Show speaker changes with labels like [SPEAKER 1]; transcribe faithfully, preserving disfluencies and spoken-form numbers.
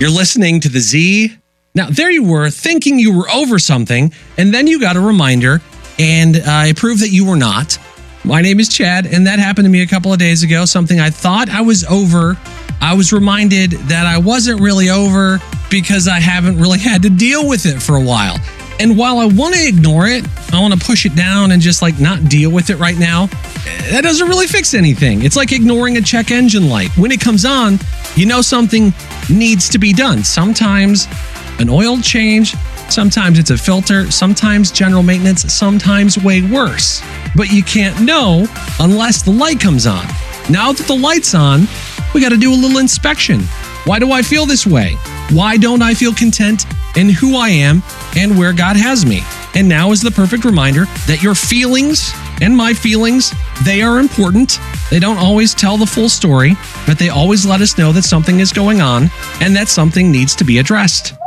[SPEAKER 1] You're listening to the Z. Now, there you were thinking you were over something, and then you got a reminder, and uh, it proved that you were not. My name is Chad, and that happened to me a couple of days ago. Something I thought I was over. I was reminded that I wasn't really over because I haven't really had to deal with it for a while. And while I want to ignore it, I want to push it down and just like not deal with it right now, that doesn't really fix anything. It's like ignoring a check engine light. When it comes on, you know something needs to be done. Sometimes an oil change, sometimes it's a filter, sometimes general maintenance, sometimes way worse. But you can't know unless the light comes on. Now that the light's on, we got to do a little inspection. Why do I feel this way? Why don't I feel content in who I am and where God has me? And now is the perfect reminder that your feelings and my feelings, they are important. They don't always tell the full story, but they always let us know that something is going on and that something needs to be addressed.